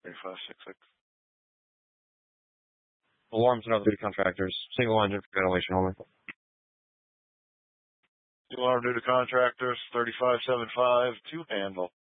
3566. Alarms and other duty contractors. Single engine for ventilation only. Alarm duty contractors, 3575 to handle.